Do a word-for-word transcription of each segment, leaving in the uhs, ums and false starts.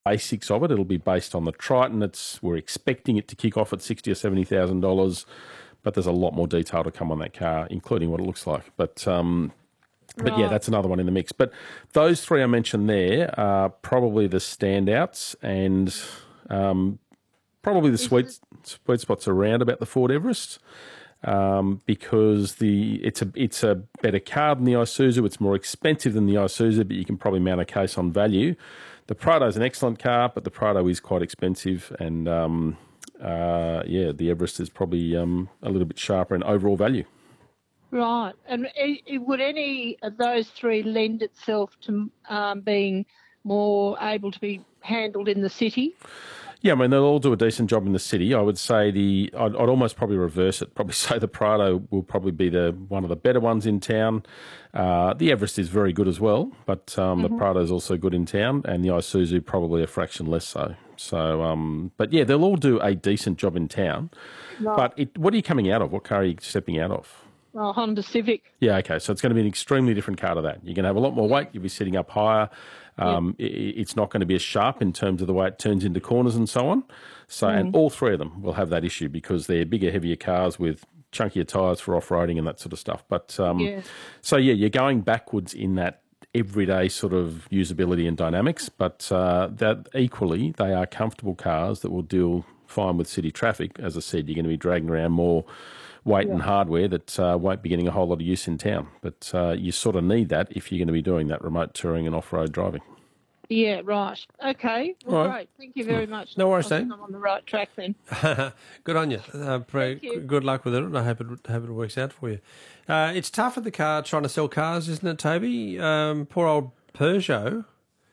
basics of it. It'll be based on the Triton. It's we're expecting it to kick off at sixty or seventy thousand dollars, but there's a lot more detail to come on that car, including what it looks like. But um, but yeah, that's another one in the mix. But those three I mentioned there are probably the standouts, and um, probably the sweet sweet spots around about the Ford Everest. Um, because the it's a it's a better car than the Isuzu. It's more expensive than the Isuzu, but you can probably mount a case on value. The Prado is an excellent car, but the Prado is quite expensive, and um, uh, yeah, the Everest is probably um, a little bit sharper in overall value. Right, and it, would any of those three lend itself to um, being more able to be handled in the city? Yeah, I mean, they'll all do a decent job in the city. I would say the, I'd, I'd almost probably reverse it, probably say the Prado will probably be the one of the better ones in town. Uh, the Everest is very good as well, but um, mm-hmm. the Prado is also good in town, and the Isuzu probably a fraction less so. So, um, but yeah, they'll all do a decent job in town. No. But it, what are you coming out of? What car are you stepping out of? Oh, Honda Civic. Yeah, okay. So it's going to be an extremely different car to that. You're going to have a lot more weight. You'll be sitting up higher. Um, yeah. it, it's not going to be as sharp in terms of the way it turns into corners and so on. So, mm. and all three of them will have that issue because they're bigger, heavier cars with chunkier tyres for off-roading and that sort of stuff. But um, yeah. so yeah, you're going backwards in that everyday sort of usability and dynamics. But uh, that equally, they are comfortable cars that will deal fine with city traffic. As I said, you're going to be dragging around more weight yeah. and hardware that uh, won't be getting a whole lot of use in town. But uh, you sort of need that if you're going to be doing that remote touring and off-road driving. Yeah, right. Okay, well, right. Great. Thank you very much. No worries, Dan. I'm on the right track then. Good on you. Uh, pray, Thank you. Good luck with it. I hope it, hope it works out for you. Uh, it's tough at the car trying to sell cars, isn't it, Toby? Um, poor old Peugeot,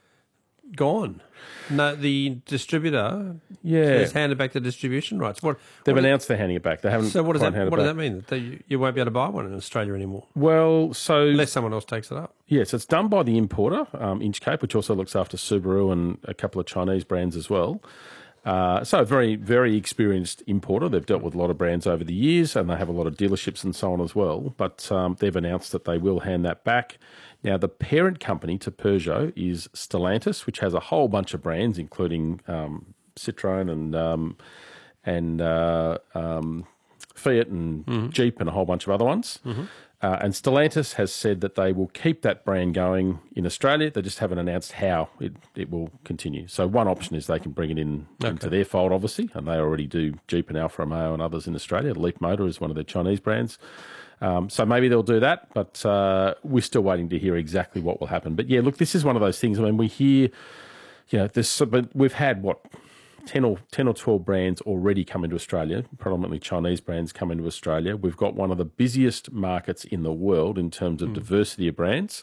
gone. No, the distributor yeah. has handed back the distribution rights. What They've what announced they're handing it back. They haven't. So what does that? What does that mean? That you, you won't be able to buy one in Australia anymore? Well, so unless someone else takes it up. Yes, it's done by the importer, um, Inchcape, which also looks after Subaru and a couple of Chinese brands as well. Uh, so a very, very experienced importer. They've dealt with a lot of brands over the years, and they have a lot of dealerships and so on as well. But um, they've announced that they will hand that back. Now, the parent company to Peugeot is Stellantis, which has a whole bunch of brands, including um, Citroën and um, and uh, um, Fiat and mm-hmm. Jeep and a whole bunch of other ones. Mm-hmm. Uh, and Stellantis has said that they will keep that brand going in Australia. They just haven't announced how it, it will continue. So one option is they can bring it in okay. into their fold, obviously, and they already do Jeep and Alfa Romeo and others in Australia. Leap Motor is one of their Chinese brands. Um, so maybe they'll do that, but uh, we're still waiting to hear exactly what will happen. But yeah, look, this is one of those things. I mean, we hear, you know, this, but we've had what ten or ten or twelve brands already come into Australia, predominantly Chinese brands come into Australia. We've got one of the busiest markets in the world in terms of mm. diversity of brands,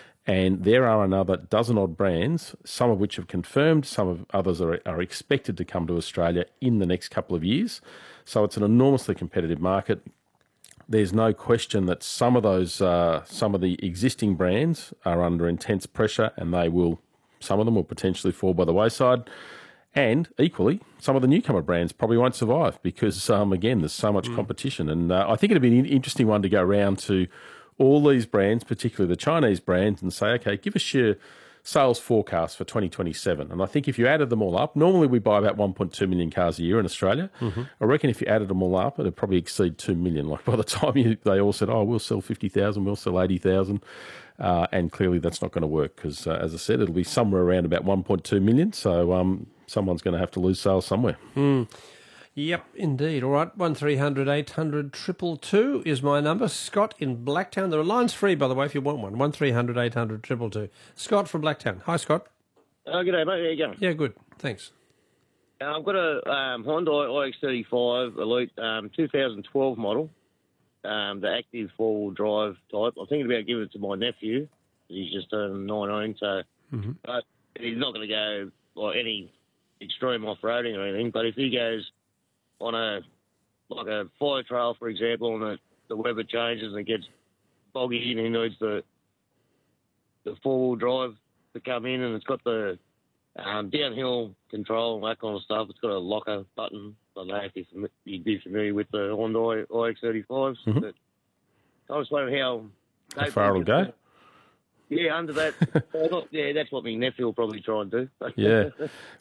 and there are another dozen odd brands, some of which have confirmed, some of others are, are expected to come to Australia in the next couple of years. So it's an enormously competitive market. There's no question that some of those, uh, some of the existing brands are under intense pressure, and they will, some of them will potentially fall by the wayside. And equally, some of the newcomer brands probably won't survive because, um, again, there's so much mm. competition. And uh, I think it'd be an interesting one to go around to all these brands, particularly the Chinese brands, and say, okay, give us your sales forecast for twenty twenty-seven. And I think if you added them all up, normally we buy about one point two million cars a year in Australia. Mm-hmm. I reckon if you added them all up, it'd probably exceed two million. Like by the time you, they all said, oh, we'll sell fifty thousand, we'll sell eighty thousand. Uh, and clearly that's not going to work because, uh, as I said, it'll be somewhere around about one point two million. So um, someone's going to have to lose sales somewhere. Mm. Yep, indeed. All right, one three hundred eight hundred two two two is my number. Scott in Blacktown. There are lines free, by the way, if you want one. one three hundred eight hundred two two two. Scott from Blacktown. Hi, Scott. Oh, good day, mate. How you going? Yeah, good. Thanks. Uh, I've got a um, Hyundai i X thirty-five Elite um, two thousand twelve model, um, the active four-wheel drive type. I'm thinking about giving it to my nephew. He's just turned nineteen, so mm-hmm. but he's not going to go like any extreme off-roading or anything. But if he goes on a like a fire trail, for example, and the, the weather changes and it gets boggy and he needs the the four-wheel drive to come in, and it's got the um, downhill control and that kind of stuff. It's got a locker button. I don't know if you're fami- you'd be familiar with the Hyundai i X thirty-fives. Mm-hmm. But I was wondering how... How far it'll go? Yeah, under that. Yeah, that's what my nephew will probably try and do. Yeah.